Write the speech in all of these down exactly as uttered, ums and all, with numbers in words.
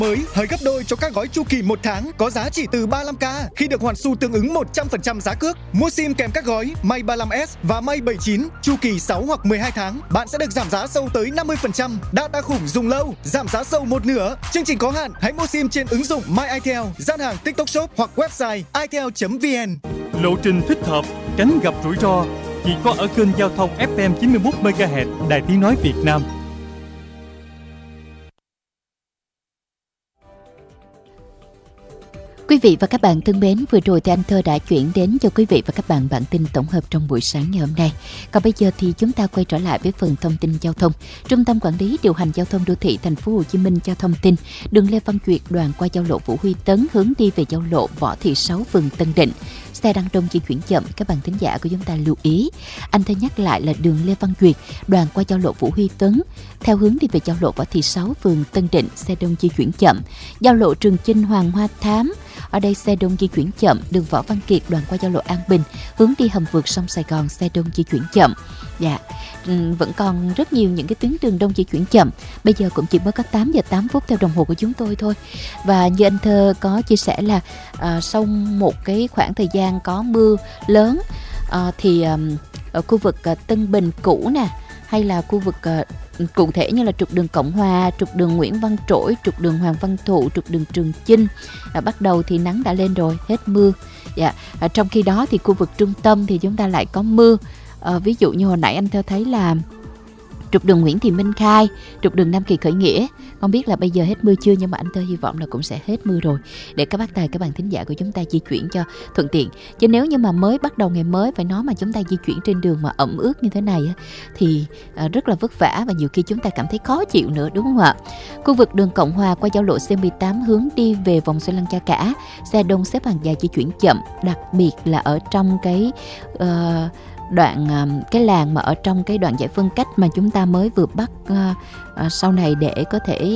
Mới hơi gấp đôi cho các gói chu kỳ một tháng có giá chỉ từ ba mươi lăm k khi được hoàn xu tương ứng một trăm phần trăm giá cước. Mua sim kèm các gói May ba mươi lăm S và May bảy mươi chín chu kỳ sáu hoặc mười hai tháng, bạn sẽ được giảm giá sâu tới năm mươi phần trăm. Data khủng dùng lâu, giảm giá sâu một nửa. Chương trình có hạn, hãy mua sim trên ứng dụng MyItel, gian hàng TikTok Shop hoặc website itel chấm vn. Lộ trình thích hợp, tránh gặp rủi ro chỉ có ở kênh giao thông ép em chín mươi mốt mê ga héc Đài Tiếng nói Việt Nam. Quý vị và các bạn thân mến, vừa rồi thì anh Thơ đã chuyển đến cho quý vị và các bạn bản tin tổng hợp trong buổi sáng ngày hôm nay. Còn bây giờ thì chúng ta quay trở lại với phần thông tin giao thông. Trung tâm Quản lý Điều hành Giao thông Đô thị Thành phố Hồ Chí Minh cho thông tin, đường Lê Văn Duyệt đoạn qua giao lộ Vũ Huy Tấn hướng đi về giao lộ Võ Thị Sáu, phường Tân Định. Xe đang đông di chuyển chậm, các bạn thính giả của chúng ta lưu ý. Anh Thơ nhắc lại là đường Lê Văn Duyệt đoạn qua giao lộ Vũ Huy Tấn theo hướng đi về giao lộ Võ Thị Sáu, phường Tân Định, xe đông di chuyển chậm. Giao lộ Trường Chinh Hoàng Hoa Thám, ở đây xe đông di chuyển chậm. Đường Võ Văn Kiệt đoạn qua giao lộ An Bình hướng đi hầm vượt sông Sài Gòn, xe đông di chuyển chậm. Dạ, vẫn còn rất nhiều những cái tuyến đường đông di chuyển chậm. Bây giờ cũng chỉ mới có tám giờ tám phút theo đồng hồ của chúng tôi thôi. Và như anh Thơ có chia sẻ là à, sau một cái khoảng thời gian có mưa lớn à, thì à, ở khu vực à, Tân Bình cũ nè, hay là khu vực à, cụ thể như là trục đường Cộng Hòa, trục đường Nguyễn Văn Trỗi, trục đường Hoàng Văn Thụ, trục đường Trường Chinh, à, bắt đầu thì nắng đã lên rồi, hết mưa. Dạ. À, trong khi đó thì khu vực trung tâm thì chúng ta lại có mưa. À, ví dụ như hồi nãy anh Thơ thấy là trục đường Nguyễn Thị Minh Khai, trục đường Nam Kỳ Khởi Nghĩa, không biết là bây giờ hết mưa chưa, nhưng mà anh Thơ hy vọng là cũng sẽ hết mưa rồi để các bác tài, các bạn thính giả của chúng ta di chuyển cho thuận tiện. Chứ nếu như mà mới bắt đầu ngày mới phải nói mà chúng ta di chuyển trên đường mà ẩm ướt như thế này thì rất là vất vả và nhiều khi chúng ta cảm thấy khó chịu nữa, đúng không ạ? Khu vực đường Cộng Hòa qua giao lộ C mười tám hướng đi về vòng xoay Lăng Cha Cả, xe đông xếp hàng dài di chuyển chậm, đặc biệt là ở trong cái uh, đoạn cái làng mà ở trong cái đoạn giải phân cách mà chúng ta mới vừa bắt uh, uh, sau này để có thể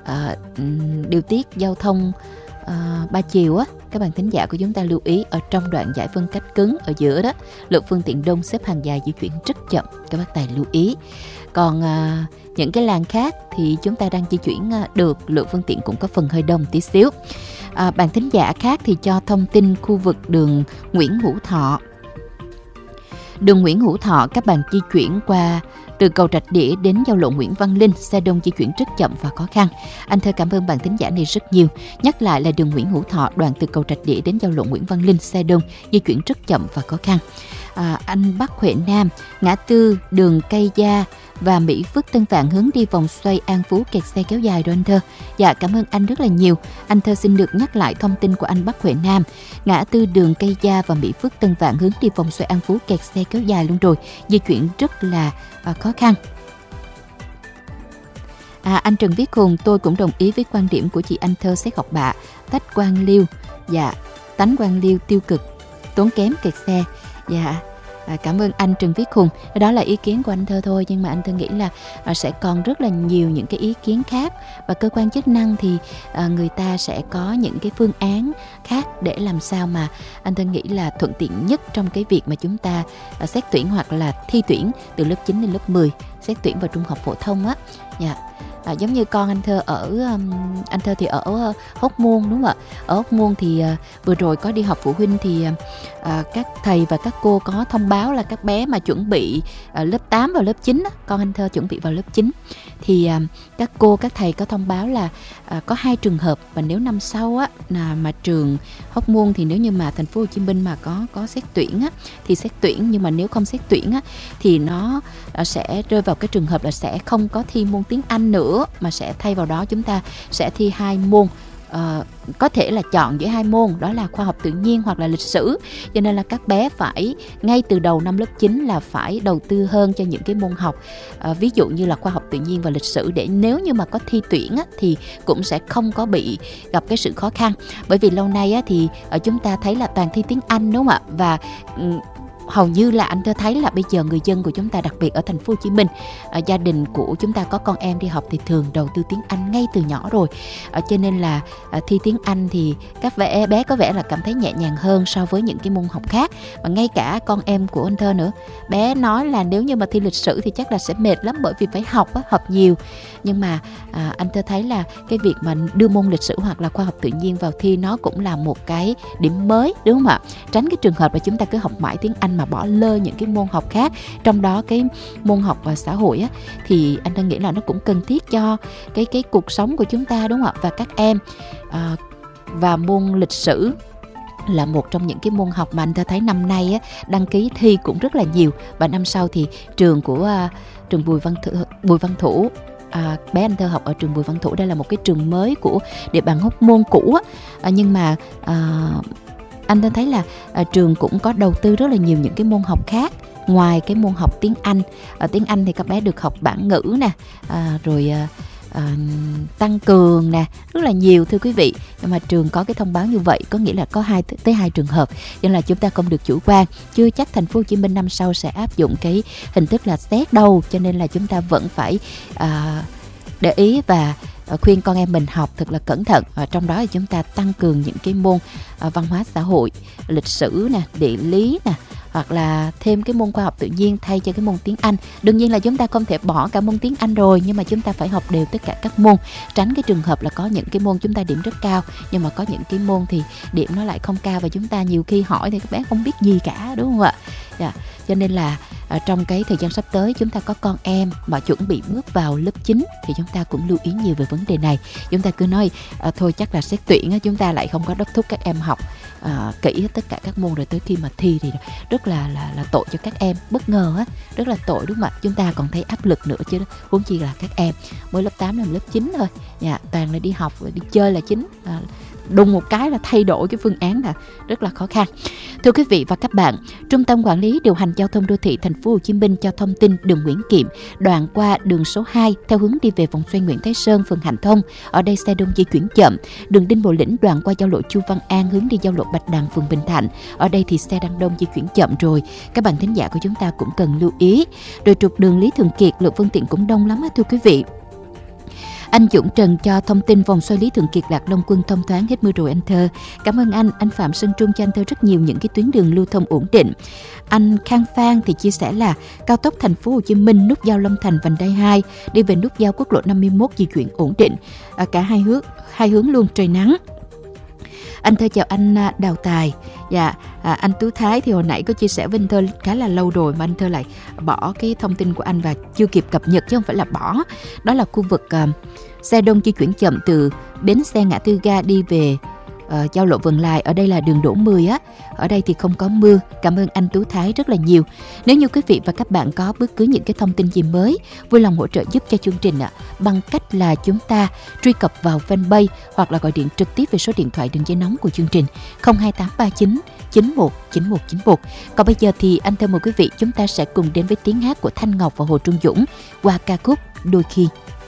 uh, điều tiết giao thông uh, ba chiều á, các bạn thính giả của chúng ta lưu ý ở trong đoạn giải phân cách cứng ở giữa đó, lượng phương tiện đông xếp hàng dài di chuyển rất chậm, các bác tài lưu ý. Còn uh, những cái làng khác thì chúng ta đang di chuyển uh, được, lượng phương tiện cũng có phần hơi đông tí xíu. Uh, bạn thính giả khác thì cho thông tin khu vực đường Nguyễn Hữu Thọ. Đường Nguyễn Hữu Thọ, các bạn di chuyển qua từ cầu Rạch Đĩa đến giao lộ Nguyễn Văn Linh, xe đông di chuyển rất chậm và khó khăn. Anh Thơ cảm ơn bạn thính giả này rất nhiều. Nhắc lại là đường Nguyễn Hữu Thọ đoạn từ cầu Rạch Đĩa đến giao lộ Nguyễn Văn Linh, xe đông di chuyển rất chậm và khó khăn. À, anh Bắc Huệ Nam, ngã tư đường Cây Gia và Mỹ Phước Tân Vạn hướng đi vòng xoay An Phú kẹt xe kéo dài rồi anh Thơ. Dạ, cảm ơn anh rất là nhiều. Anh Thơ xin được nhắc lại thông tin của anh Bắc Huệ Nam, ngã tư đường Cây Gia và Mỹ Phước Tân Vạn hướng đi vòng xoay An Phú kẹt xe kéo dài luôn rồi, di chuyển rất là à, khó khăn. À, anh Trần Viết Hùng, tôi cũng đồng ý với quan điểm của chị Anh Thơ xét học bạ, tách quan liêu. Dạ, tánh quan liêu tiêu cực, tốn kém kẹt xe. Dạ, à, cảm ơn anh Trần Viết Hùng. Đó là ý kiến của anh Thơ thôi, nhưng mà anh Thơ nghĩ là à, sẽ còn rất là nhiều những cái ý kiến khác, và cơ quan chức năng thì à, người ta sẽ có những cái phương án khác để làm sao mà anh Thơ nghĩ là thuận tiện nhất trong cái việc mà chúng ta à, xét tuyển hoặc là thi tuyển từ lớp chín đến lớp mười, xét tuyển vào trung học phổ thông á. Dạ. À, giống như con anh Thơ ở um, anh Thơ thì ở uh, Hóc Môn, đúng không ạ? Ở Hóc Môn thì uh, vừa rồi có đi học phụ huynh thì uh, các thầy và các cô có thông báo là các bé mà chuẩn bị uh, lớp tám vào lớp chín á, con anh Thơ chuẩn bị vào lớp chín thì uh, các cô các thầy có thông báo là uh, có hai trường hợp, và nếu năm sau á là mà trường Hóc Môn thì nếu như mà thành phố Hồ Chí Minh mà có có xét tuyển á thì xét tuyển, nhưng mà nếu không xét tuyển á thì nó uh, sẽ rơi vào cái trường hợp là sẽ không có thi môn tiếng Anh nữa, mà sẽ thay vào đó chúng ta sẽ thi hai môn. Uh, có thể là chọn giữa hai môn, đó là khoa học tự nhiên hoặc là lịch sử, cho nên là các bé phải ngay từ đầu năm lớp chín là phải đầu tư hơn cho những cái môn học, uh, ví dụ như là khoa học tự nhiên và lịch sử, để nếu như mà có thi tuyển á, thì cũng sẽ không có bị gặp cái sự khó khăn. Bởi vì lâu nay á, thì uh, chúng ta thấy là toàn thi tiếng Anh, đúng không ạ? Và um, hầu như là anh Thơ thấy là bây giờ người dân của chúng ta, đặc biệt ở thành phố Hồ Chí Minh, à, gia đình của chúng ta có con em đi học thì thường đầu tư tiếng Anh ngay từ nhỏ rồi. À, cho nên là à, thi tiếng Anh thì các bé, bé có vẻ là cảm thấy nhẹ nhàng hơn so với những cái môn học khác. Và ngay cả con em của anh Thơ nữa, bé nói là nếu như mà thi lịch sử thì chắc là sẽ mệt lắm, bởi vì phải học á, học nhiều. Nhưng mà à, anh Thơ thấy là cái việc mà đưa môn lịch sử hoặc là khoa học tự nhiên vào thi nó cũng là một cái điểm mới, đúng không ạ? Tránh cái trường hợp là chúng ta cứ học mãi tiếng Anh mà bỏ lơ những cái môn học khác. Trong đó cái môn học và xã hội á, thì anh Thơ nghĩ là nó cũng cần thiết cho cái cái cuộc sống của chúng ta, đúng không ạ? Và các em à, và môn lịch sử là một trong những cái môn học mà anh Thơ thấy năm nay á, đăng ký thi cũng rất là nhiều. Và năm sau thì trường của à, trường Bùi Văn Thủ, Bùi Văn Thủ À, bé anh Thơ học ở trường Bùi Văn Thủ. Đây là một cái trường mới của địa bàn Hóc Môn cũ á. À, nhưng mà à, anh Thơ thấy là à, trường cũng có đầu tư rất là nhiều những cái môn học khác ngoài cái môn học tiếng Anh. Ở tiếng Anh thì các bé được học bản ngữ nè, à, rồi à, à, tăng cường nè, rất là nhiều thưa quý vị. Nhưng mà trường có cái thông báo như vậy có nghĩa là có hai tới hai trường hợp, nên là chúng ta không được chủ quan. Chưa chắc thành phố Hồ Chí Minh năm sau sẽ áp dụng cái hình thức là xét đâu, cho nên là chúng ta vẫn phải à, để ý và khuyên con em mình học thật là cẩn thận. Và trong đó thì chúng ta tăng cường những cái môn à, văn hóa xã hội, lịch sử nè, địa lý nè, hoặc là thêm cái môn khoa học tự nhiên thay cho cái môn tiếng Anh. Đương nhiên là chúng ta không thể bỏ cả môn tiếng Anh rồi, nhưng mà chúng ta phải học đều tất cả các môn, tránh cái trường hợp là có những cái môn chúng ta điểm rất cao nhưng mà có những cái môn thì điểm nó lại không cao, và chúng ta nhiều khi hỏi thì các bé không biết gì cả, đúng không ạ? Yeah. Cho nên là à, trong cái thời gian sắp tới chúng ta có con em mà chuẩn bị bước vào lớp chín thì chúng ta cũng lưu ý nhiều về vấn đề này. Chúng ta cứ nói à, thôi chắc là xét tuyển á, chúng ta lại không có đốc thúc các em học à, kỹ tất cả các môn, rồi tới khi mà thi thì rất là là là tội cho các em, bất ngờ á, rất là tội, đúng không ạ? Chúng ta còn thấy áp lực nữa chứ, huống chi là các em mới lớp tám đến lớp chín thôi. Dạ, toàn là đi học rồi đi chơi là chính. À, đùng một cái là thay đổi cái phương án là rất là khó khăn. Thưa quý vị và các bạn, Trung tâm Quản lý Điều hành Giao thông Đô thị Thành phố Hồ Chí Minh cho thông tin đường Nguyễn Kiệm đoạn qua đường số hai theo hướng đi về vòng xoay Nguyễn Thái Sơn, phường Hạnh Thông. Ở đây xe đông di chuyển chậm. Đường Đinh Bộ Lĩnh đoạn qua giao lộ Chu Văn An hướng đi giao lộ Bạch Đằng, phường Bình Thạnh. Ở đây thì xe đang đông di chuyển chậm rồi. Các bạn thính giả của chúng ta cũng cần lưu ý. Rồi trục đường Lý Thường Kiệt lượng phương tiện cũng đông lắm á thưa quý vị. Anh Dũng Trần cho thông tin vòng xoay Lý Thường Kiệt Lạc Long Quân thông thoáng, hết mưa rồi anh Thơ. Cảm ơn anh. Anh Phạm Sơn Trung cho anh Thơ rất nhiều những cái tuyến đường lưu thông ổn định. Anh Khang Phan thì chia sẻ là cao tốc Thành phố Hồ Chí Minh nút giao Long Thành vành đai hai đi về nút giao quốc lộ năm mươi mốt di chuyển ổn định, à, cả hai hướng hai hướng luôn, trời nắng. Anh Thơ chào anh Đào Tài. Dạ, à, anh Tú Thái thì hồi nãy có chia sẻ với anh Thơ khá là lâu rồi mà anh Thơ lại bỏ cái thông tin của anh và chưa kịp cập nhật, chứ không phải là bỏ. Đó là khu vực uh, xe đông di chuyển chậm từ bến xe ngã tư ga đi về uh, giao lộ Vân Lai. Ở đây là đường đổ mười á. Ở đây thì không có mưa. Cảm ơn anh Tú Thái rất là nhiều. Nếu như quý vị và các bạn có bất cứ những cái thông tin gì mới, vui lòng hỗ trợ giúp cho chương trình ạ, bằng cách là chúng ta truy cập vào fanpage hoặc là gọi điện trực tiếp về số điện thoại đường dây nóng của chương trình không hai tám ba chín chín một chín một chín một. Còn bây giờ thì anh Thơ mời quý vị chúng ta sẽ cùng đến với tiếng hát của Thanh Ngọc và Hồ Trung Dũng qua ca khúc Đôi Khi.